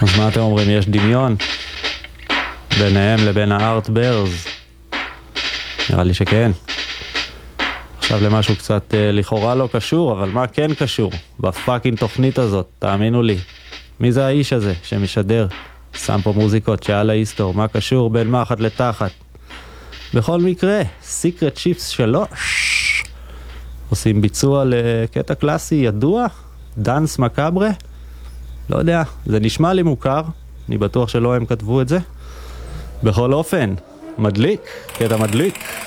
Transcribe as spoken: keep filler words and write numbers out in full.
אז מה אתם אומרים, יש דמיון ביניהם לבין הארט ברז? נראה לי שכן. עכשיו למשהו קצת אה, לכאורה לא קשור, אבל מה כן קשור בפאקינג תוכנית הזאת, תאמינו לי. מי זה האיש הזה שמשדר? שם פה מוזיקות שעל ההיסטור, מה קשור בין מחט לתחת? בכל מקרה, סיקרט שיפס שלוש עושים ביצוע לקטע קלאסי ידוע, דאנס מקאברה. לא יודע, זה נשמע לי מוכר, אני בטוח שלא הם כתבו את זה. בכל אופן, מדליק, קטע מדליק.